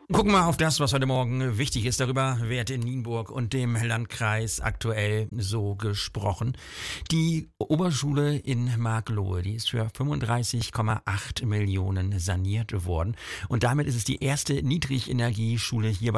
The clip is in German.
Gucken wir auf das, was heute Morgen wichtig ist. Darüber wird in Nienburg und dem Landkreis aktuell so gesprochen. Die Oberschule in Marklohe, die ist für 35,8 Millionen saniert worden. Und damit ist es die erste Niedrigenergieschule hier